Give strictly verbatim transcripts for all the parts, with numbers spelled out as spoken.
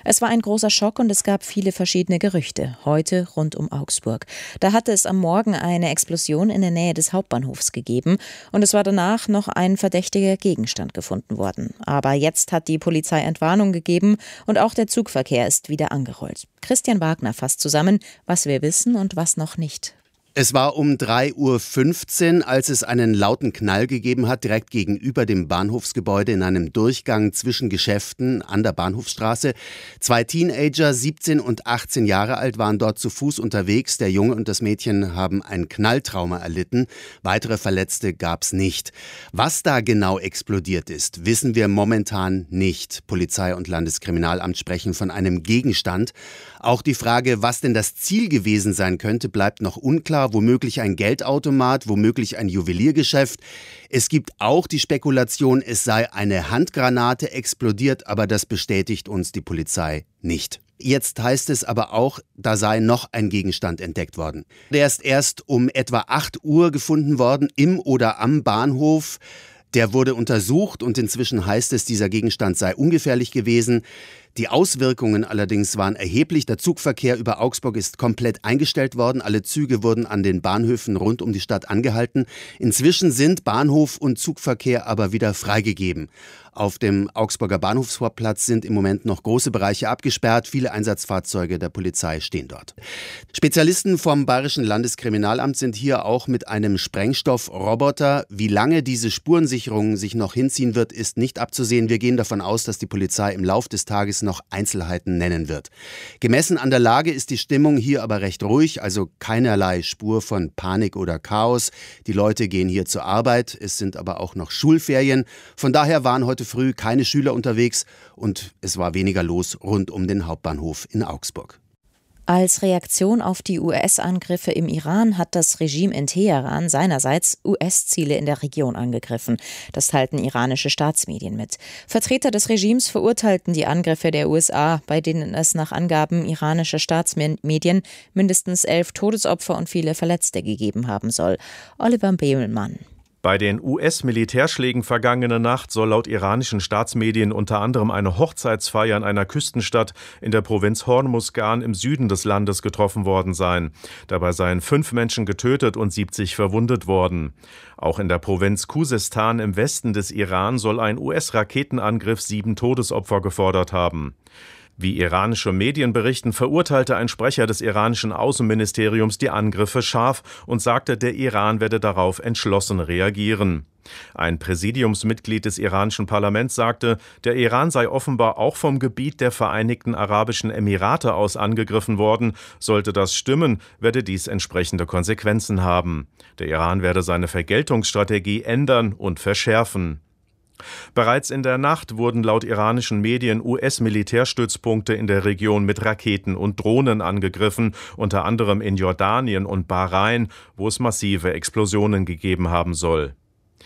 Es war ein großer Schock und es gab viele verschiedene Gerüchte, heute rund um Augsburg. Da hatte es am Morgen eine Explosion in der Nähe des Hauptbahnhofs gegeben und es war danach noch ein verdächtiger Gegenstand gefunden worden. Aber jetzt hat die Polizei Entwarnung gegeben und auch der Zugverkehr ist wieder angerollt. Christian Wagner fasst zusammen, was wir wissen und was noch nicht. Es war um drei Uhr fünfzehn, als es einen lauten Knall gegeben hat, direkt gegenüber dem Bahnhofsgebäude in einem Durchgang zwischen Geschäften an der Bahnhofsstraße. Zwei Teenager, siebzehn und achtzehn Jahre alt, waren dort zu Fuß unterwegs. Der Junge und das Mädchen haben ein Knalltrauma erlitten. Weitere Verletzte gab es nicht. Was da genau explodiert ist, wissen wir momentan nicht. Polizei und Landeskriminalamt sprechen von einem Gegenstand. Auch die Frage, was denn das Ziel gewesen sein könnte, bleibt noch unklar. Womöglich ein Geldautomat, womöglich ein Juweliergeschäft. Es gibt auch die Spekulation, es sei eine Handgranate explodiert, aber das bestätigt uns die Polizei nicht. Jetzt heißt es aber auch, da sei noch ein Gegenstand entdeckt worden. Der ist erst um etwa acht Uhr gefunden worden, im oder am Bahnhof. Der wurde untersucht und inzwischen heißt es, dieser Gegenstand sei ungefährlich gewesen. Die Auswirkungen allerdings waren erheblich. Der Zugverkehr über Augsburg ist komplett eingestellt worden. Alle Züge wurden an den Bahnhöfen rund um die Stadt angehalten. Inzwischen sind Bahnhof und Zugverkehr aber wieder freigegeben. Auf dem Augsburger Bahnhofsvorplatz sind im Moment noch große Bereiche abgesperrt. Viele Einsatzfahrzeuge der Polizei stehen dort. Spezialisten vom Bayerischen Landeskriminalamt sind hier auch mit einem Sprengstoffroboter. Wie lange diese Spurensicherung sich noch hinziehen wird, ist nicht abzusehen. Wir gehen davon aus, dass die Polizei im Lauf des Tages noch Einzelheiten nennen wird. Gemessen an der Lage ist die Stimmung hier aber recht ruhig, also keinerlei Spur von Panik oder Chaos. Die Leute gehen hier zur Arbeit, es sind aber auch noch Schulferien. Von daher waren heute früh keine Schüler unterwegs und es war weniger los rund um den Hauptbahnhof in Augsburg. Als Reaktion auf die U S-Angriffe im Iran hat das Regime in Teheran seinerseits U S-Ziele in der Region angegriffen. Das teilten iranische Staatsmedien mit. Vertreter des Regimes verurteilten die Angriffe der U S A, bei denen es nach Angaben iranischer Staatsmedien mindestens elf Todesopfer und viele Verletzte gegeben haben soll. Oliver Bemelmann. Bei den U S-Militärschlägen vergangene Nacht soll laut iranischen Staatsmedien unter anderem eine Hochzeitsfeier in einer Küstenstadt in der Provinz Hormuzgan im Süden des Landes getroffen worden sein. Dabei seien fünf Menschen getötet und siebzig verwundet worden. Auch in der Provinz Khuzestan im Westen des Iran soll ein U S-Raketenangriff sieben Todesopfer gefordert haben. Wie iranische Medien berichten, verurteilte ein Sprecher des iranischen Außenministeriums die Angriffe scharf und sagte, der Iran werde darauf entschlossen reagieren. Ein Präsidiumsmitglied des iranischen Parlaments sagte, der Iran sei offenbar auch vom Gebiet der Vereinigten Arabischen Emirate aus angegriffen worden. Sollte das stimmen, werde dies entsprechende Konsequenzen haben. Der Iran werde seine Vergeltungsstrategie ändern und verschärfen. Bereits in der Nacht wurden laut iranischen Medien U S-Militärstützpunkte in der Region mit Raketen und Drohnen angegriffen, unter anderem in Jordanien und Bahrain, wo es massive Explosionen gegeben haben soll.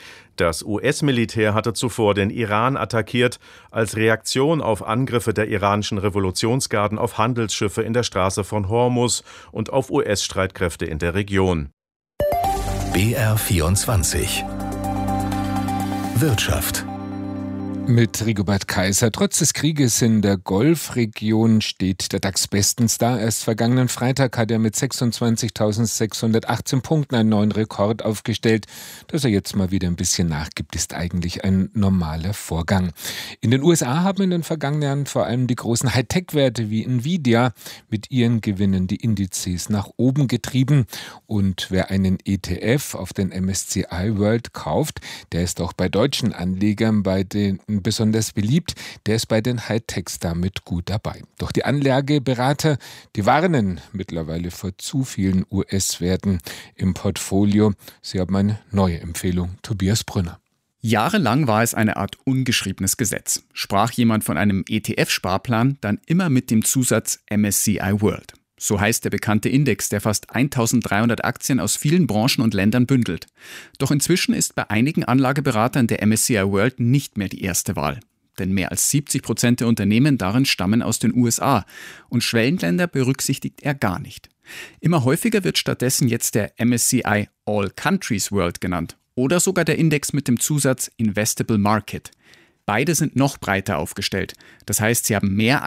Das U S-Militär hatte zuvor den Iran attackiert, als Reaktion auf Angriffe der iranischen Revolutionsgarden auf Handelsschiffe in der Straße von Hormuz und auf U S-Streitkräfte in der Region. B R vierundzwanzig Wirtschaft. Mit Rigobert Kaiser. Trotz des Krieges in der Golfregion steht der DAX bestens da. Erst vergangenen Freitag hat er mit sechsundzwanzigtausendsechshundertachtzehn Punkten einen neuen Rekord aufgestellt. Dass er jetzt mal wieder ein bisschen nachgibt, ist eigentlich ein normaler Vorgang. In den U S A haben in den vergangenen Jahren vor allem die großen Hightech-Werte wie Nvidia mit ihren Gewinnen die Indizes nach oben getrieben. Und wer einen E T F auf den M S C I World kauft, der ist auch bei deutschen Anlegern bei den besonders beliebt, der ist bei den Hightechs damit gut dabei. Doch die Anlageberater, die warnen mittlerweile vor zu vielen U S-Werten im Portfolio. Sie haben eine neue Empfehlung. Tobias Brünner. Jahrelang war es eine Art ungeschriebenes Gesetz. Sprach jemand von einem E T F-Sparplan, dann immer mit dem Zusatz M S C I World. So heißt der bekannte Index, der fast eintausenddreihundert Aktien aus vielen Branchen und Ländern bündelt. Doch inzwischen ist bei einigen Anlageberatern der M S C I World nicht mehr die erste Wahl. Denn mehr als siebzig Prozent der Unternehmen darin stammen aus den U S A und Schwellenländer berücksichtigt er gar nicht. Immer häufiger wird stattdessen jetzt der M S C I All Countries World genannt oder sogar der Index mit dem Zusatz Investable Market. Beide sind noch breiter aufgestellt. Das heißt, sie haben mehr